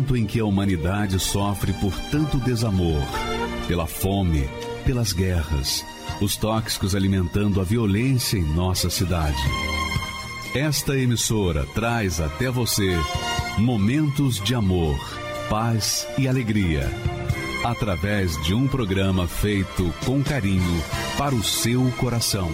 momento em que a humanidade sofre por tanto desamor, pela fome, pelas guerras, os tóxicos alimentando a violência em nossa cidade. Esta emissora traz até você momentos de amor, paz e alegria, através de um programa feito com carinho para o seu coração.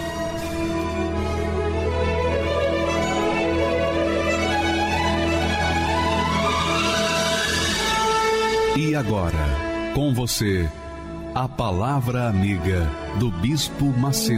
E agora, com você, a Palavra Amiga do Bispo Macedo.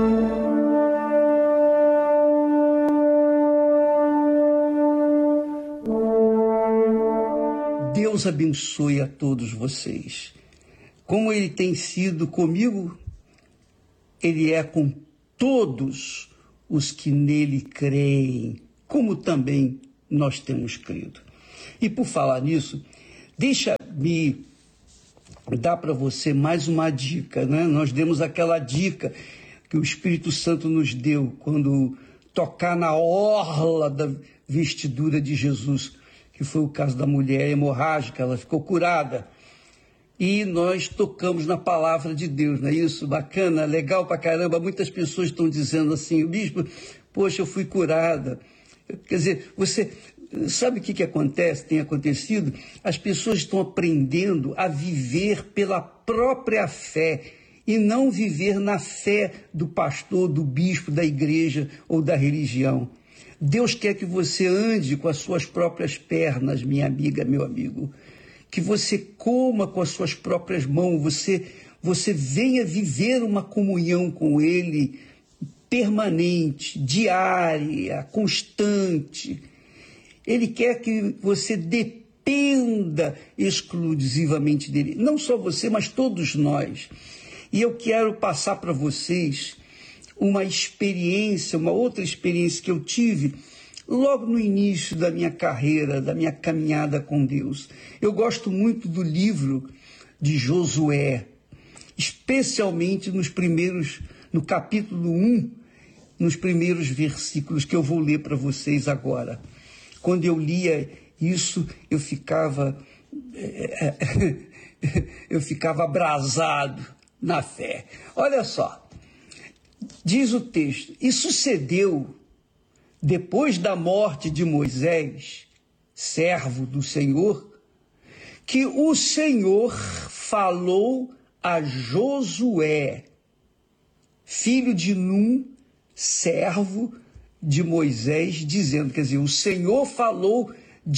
Deus abençoe a todos vocês. Como Ele tem sido comigo, Ele é com todos os que nele creem, como também nós temos crido. E por falar nisso, deixa-me dar para você mais uma dica, né? Nós demos aquela dica que o Espírito Santo nos deu quando tocar na orla da vestidura de Jesus, que foi o caso da mulher hemorrágica, ela ficou curada. E nós tocamos na palavra de Deus, não é isso? Bacana, legal pra caramba. Muitas pessoas estão dizendo assim, bispo, poxa, eu fui curada. Quer dizer, você sabe o que acontece, tem acontecido? As pessoas estão aprendendo a viver pela própria fé e não viver na fé do pastor, do bispo, da igreja ou da religião. Deus quer que você ande com as suas próprias pernas, minha amiga, meu amigo. Que você coma com as suas próprias mãos, você venha viver uma comunhão com Ele permanente, diária, constante. Ele quer que você dependa exclusivamente dele. Não só você, mas todos nós. E eu quero passar para vocês uma experiência, uma outra experiência que eu tive logo no início da minha carreira, da minha caminhada com Deus. Eu gosto muito do livro de Josué, especialmente no capítulo 1, nos primeiros versículos que eu vou ler para vocês agora. Quando eu lia isso, eu ficava abrasado na fé. Olha só, diz o texto, e sucedeu, depois da morte de Moisés, servo do Senhor, que o Senhor falou a Josué, filho de Num, servo de Moisés, dizendo, quer dizer, o Senhor falou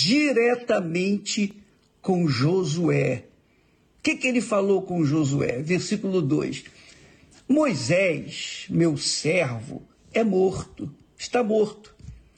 diretamente com Josué. O que ele falou com Josué? Versículo 2. Moisés, meu servo, é morto, está morto.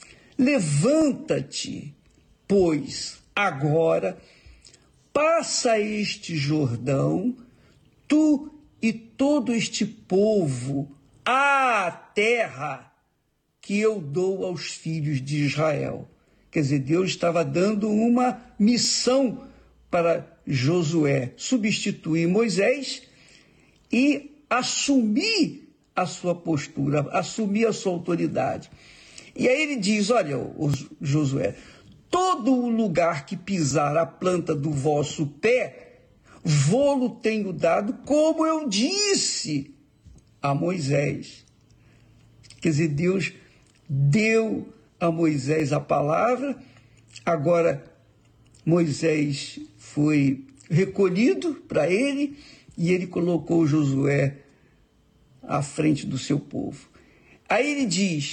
Levanta-te, pois, agora, passa este Jordão, tu e todo este povo, à terra que eu dou aos filhos de Israel. Quer dizer, Deus estava dando uma missão para Josué, substituir Moisés e assumir a sua postura, assumir a sua autoridade. E aí ele diz, olha, Josué, todo o lugar que pisar a planta do vosso pé, vô-lo tenho dado, como eu disse a Moisés. Quer dizer, Deus deu a Moisés a palavra, agora Moisés foi recolhido para ele e ele colocou Josué à frente do seu povo. Aí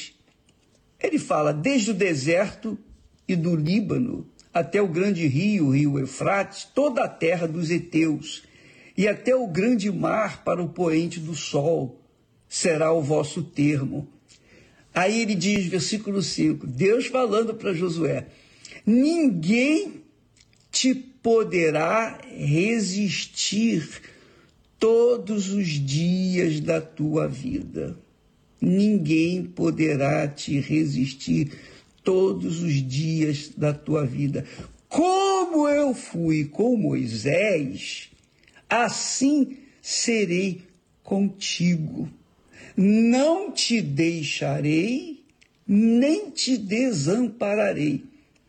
ele fala, desde o deserto e do Líbano até o grande rio, o rio Eufrates, toda a terra dos heteus, e até o grande mar para o poente do sol, será o vosso termo. Aí ele diz, versículo 5, Deus falando para Josué, ninguém te poderá resistir todos os dias da tua vida. Ninguém poderá te resistir todos os dias da tua vida. Como eu fui com Moisés, assim serei contigo. Não te deixarei, nem te desampararei.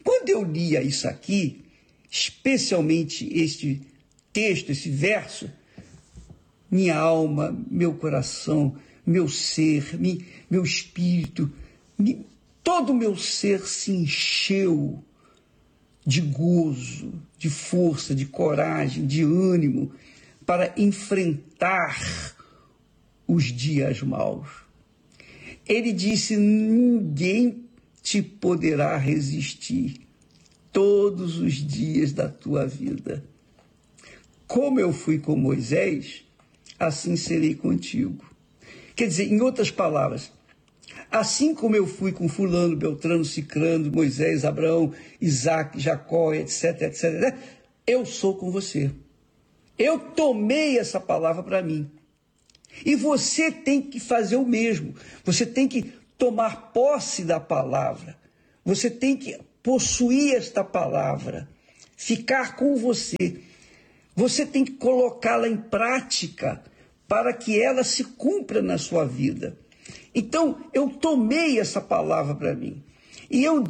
quando eu lia isso aqui, especialmente este texto, esse verso, minha alma, meu coração, meu ser, meu espírito, todo o meu ser se encheu de gozo, de força, de coragem, de ânimo para enfrentar os dias maus. Ele disse: ninguém te poderá resistir todos os dias da tua vida. Como eu fui com Moisés, assim serei contigo. Quer dizer, em outras palavras, assim como eu fui com fulano, Beltrano, Cicrano, Moisés, Abraão, Isaac, Jacó, etc, etc, eu sou com você. Eu tomei essa palavra para mim. E você tem que fazer o mesmo. Você tem que tomar posse da palavra. Você tem que possuir esta palavra, ficar com você. Você tem que colocá-la em prática para que ela se cumpra na sua vida. Então, eu tomei essa palavra para mim. E eu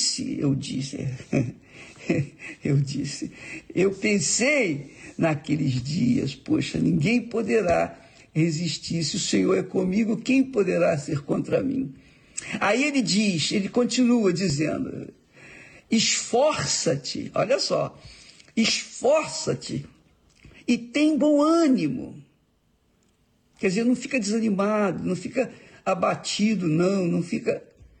pensei naqueles dias, poxa, ninguém poderá resistir. Se o Senhor é comigo, quem poderá ser contra mim? Aí ele continua dizendo: esforça-te, olha só, esforça-te e tem bom ânimo. Quer dizer, não fica desanimado, não fica abatido, não fica,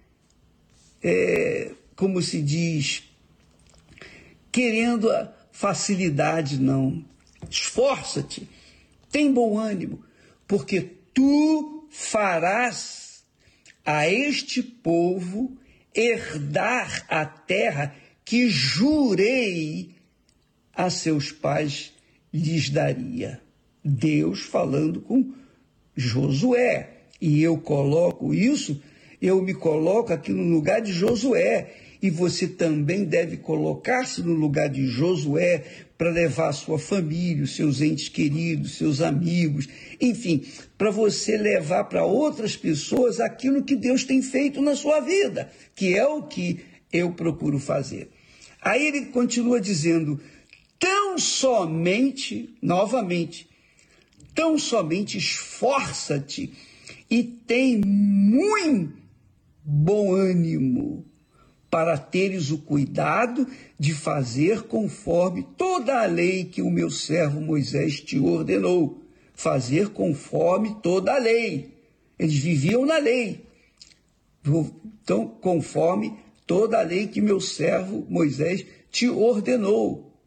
como se diz, querendo a facilidade, não. Esforça-te, tem bom ânimo, porque tu farás a este povo herdar a terra que jurei a seus pais lhes daria. Deus falando com Josué. E eu me coloco aqui no lugar de Josué. E você também deve colocar-se no lugar de Josué para levar a sua família, os seus entes queridos, seus amigos, enfim, para você levar para outras pessoas aquilo que Deus tem feito na sua vida, que é o que eu procuro fazer. Aí ele continua dizendo: tão somente, novamente, tão somente esforça-te e tem muito bom ânimo para teres o cuidado de fazer conforme toda a lei que o meu servo Moisés te ordenou. Fazer conforme toda a lei. Eles viviam na lei. Então, conforme toda a lei que meu servo Moisés te ordenou.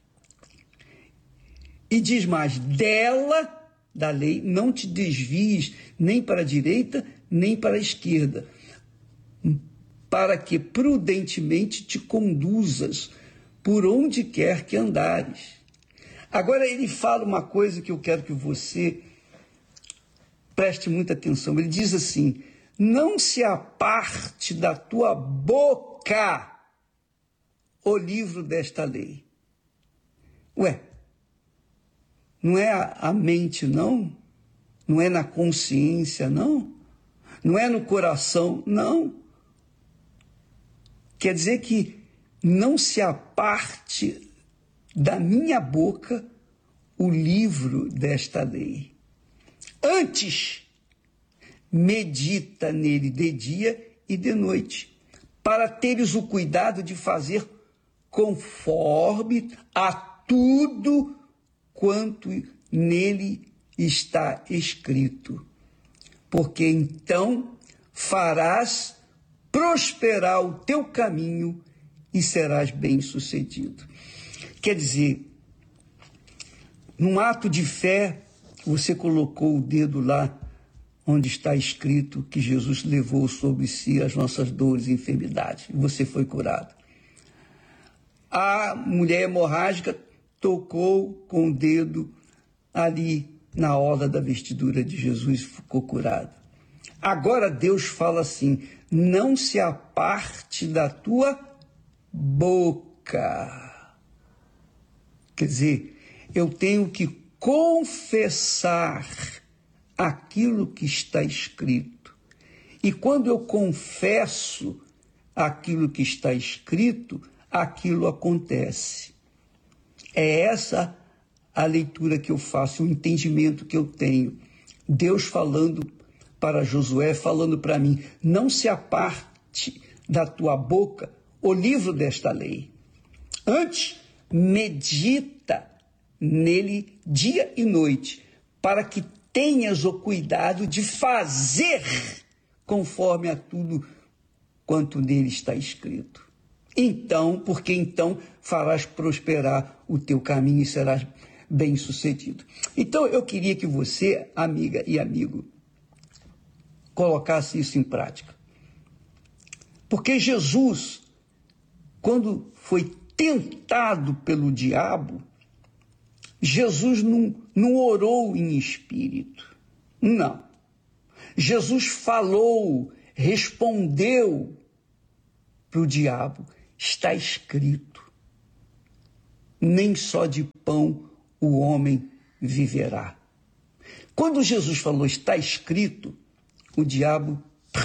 E diz mais: dela, da lei, não te desvies nem para a direita, nem para a esquerda, para que prudentemente te conduzas por onde quer que andares. Agora ele fala uma coisa que eu quero que você preste muita atenção. Ele diz assim: não se aparte da tua boca o livro desta lei. Ué, não é a mente, não? Não é na consciência, não? Não é no coração, não? Quer dizer que não se aparte da minha boca o livro desta lei. Antes, medita nele de dia e de noite, para teres o cuidado de fazer conforme a tudo quanto nele está escrito. Porque então farás prosperar o teu caminho e serás bem-sucedido. Quer dizer, num ato de fé, você colocou o dedo lá onde está escrito que Jesus levou sobre si as nossas dores e enfermidades, e você foi curado. A mulher hemorrágica tocou com o dedo ali na orla da vestidura de Jesus e ficou curado. Agora Deus fala assim: não se aparte da tua boca. Quer dizer, eu tenho que confessar aquilo que está escrito. E quando eu confesso aquilo que está escrito, aquilo acontece. É essa a leitura que eu faço, o entendimento que eu tenho. Deus falando para Josué, falando para mim: não se aparte da tua boca o livro desta lei. Antes, medita nele dia e noite, para que tenhas o cuidado de fazer conforme a tudo quanto nele está escrito. Então, porque então farás prosperar o teu caminho e serás bem-sucedido. Então, eu queria que você, amiga e amigo, colocasse isso em prática. Porque Jesus, quando foi tentado pelo diabo, Jesus não orou em espírito. Não. Jesus falou, respondeu para o diabo: está escrito, nem só de pão o homem viverá. Quando Jesus falou está escrito, o diabo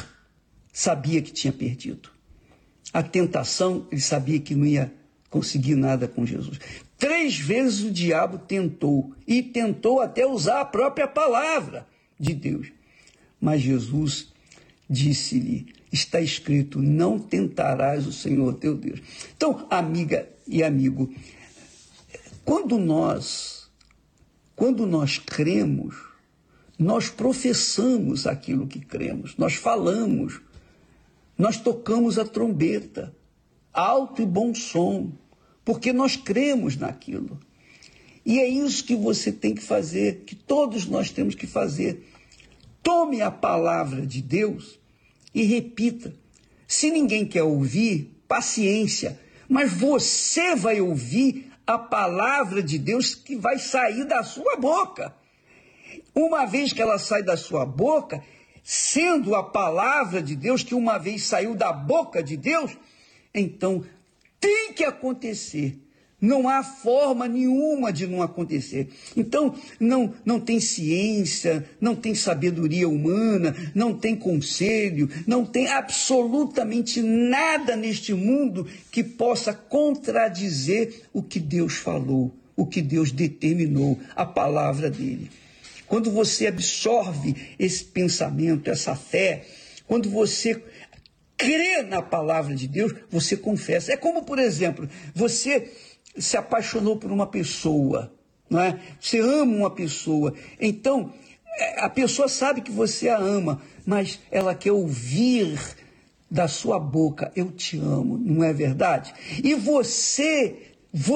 sabia que tinha perdido. A tentação, ele sabia que não ia conseguir nada com Jesus. 3 vezes o diabo tentou, e tentou até usar a própria palavra de Deus. Mas Jesus disse-lhe: está escrito, não tentarás o Senhor teu Deus. Então, amiga e amigo, quando nós cremos, nós professamos aquilo que cremos, nós falamos, nós tocamos a trombeta, alto e bom som, porque nós cremos naquilo. E é isso que você tem que fazer, que todos nós temos que fazer. Tome a palavra de Deus e repita. Se ninguém quer ouvir, paciência, mas você vai ouvir a palavra de Deus que vai sair da sua boca. Uma vez que ela sai da sua boca, sendo a palavra de Deus que uma vez saiu da boca de Deus, então tem que acontecer. Não há forma nenhuma de não acontecer. Então, não tem ciência, não tem sabedoria humana, não tem conselho, não tem absolutamente nada neste mundo que possa contradizer o que Deus falou, o que Deus determinou, a palavra dele. Quando você absorve esse pensamento, essa fé, quando você crê na palavra de Deus, você confessa. É como, por exemplo, você se apaixonou por uma pessoa, não é? Você ama uma pessoa, então a pessoa sabe que você a ama, mas ela quer ouvir da sua boca: eu te amo, não é verdade? E você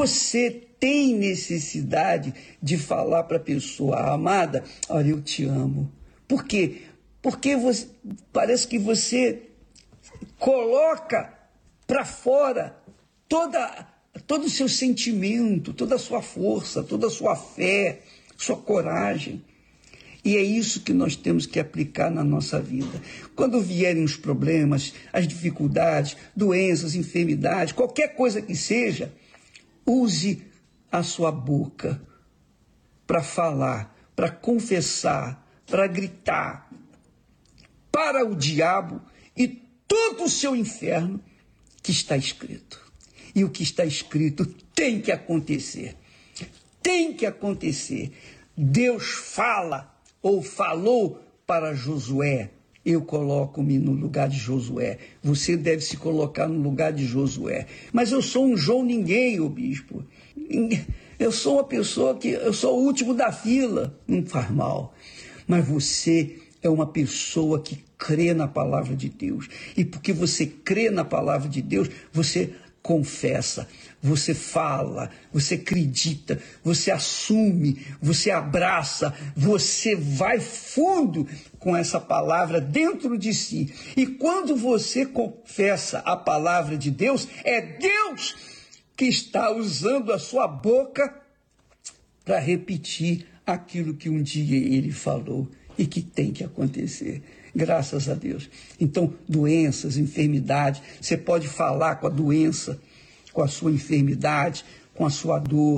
tem necessidade de falar para a pessoa amada: olha, eu te amo. Por quê? Porque parece que você coloca para fora todo o seu sentimento, toda a sua força, toda a sua fé, sua coragem. E é isso que nós temos que aplicar na nossa vida. Quando vierem os problemas, as dificuldades, doenças, enfermidades, qualquer coisa que seja, use a sua boca para falar, para confessar, para gritar para o diabo e todo o seu inferno que está escrito. E o que está escrito tem que acontecer. Tem que acontecer. Deus fala ou falou para Josué. Eu coloco-me no lugar de Josué. Você deve se colocar no lugar de Josué. Mas eu sou um João ninguém, ô bispo. Eu sou uma pessoa eu sou o último da fila. Não faz mal. Mas você é uma pessoa que crê na palavra de Deus. E porque você crê na palavra de Deus, você confessa, você fala, você acredita, você assume, você abraça, você vai fundo com essa palavra dentro de si. E quando você confessa a palavra de Deus, é Deus que está usando a sua boca para repetir aquilo que um dia ele falou e que tem que acontecer. Graças a Deus. Então, doenças, enfermidades, você pode falar com a doença, com a sua enfermidade, com a sua dor.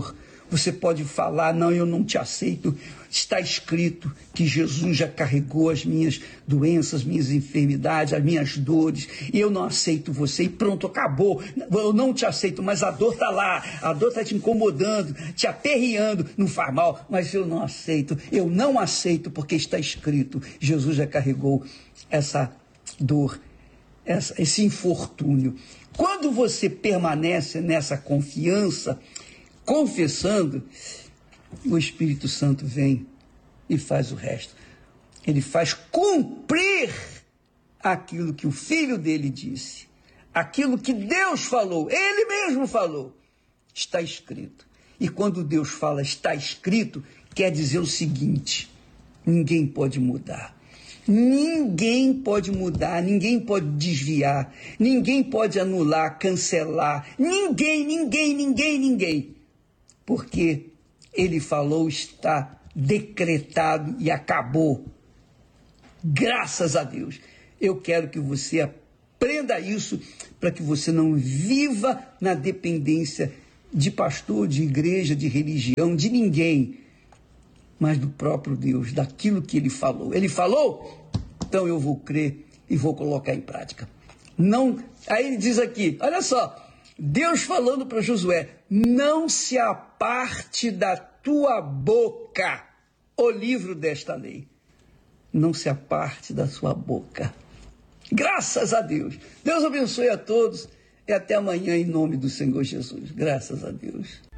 Você pode falar, não, eu não te aceito. Está escrito que Jesus já carregou as minhas doenças, minhas enfermidades, as minhas dores, e eu não aceito você, e pronto, acabou. Eu não te aceito, mas a dor está lá, a dor está te incomodando, te aperreando, não faz mal, mas eu não aceito, porque está escrito, Jesus já carregou essa dor, esse infortúnio. Quando você permanece nessa confiança, confessando, o Espírito Santo vem e faz o resto. Ele faz cumprir aquilo que o Filho dele disse, aquilo que Deus falou, ele mesmo falou, está escrito. E quando Deus fala está escrito, quer dizer o seguinte: ninguém pode mudar. Ninguém pode mudar, ninguém pode desviar, ninguém pode anular, cancelar, ninguém. Porque ele falou, está decretado e acabou. Graças a Deus. Eu quero que você aprenda isso para que você não viva na dependência de pastor, de igreja, de religião, de ninguém, mas do próprio Deus, daquilo que ele falou. Ele falou, então eu vou crer e vou colocar em prática. Não, aí ele diz aqui, olha só, Deus falando para Josué, não se aparte da tua boca o livro desta lei. Não se aparte da sua boca. Graças a Deus. Deus abençoe a todos e até amanhã em nome do Senhor Jesus. Graças a Deus.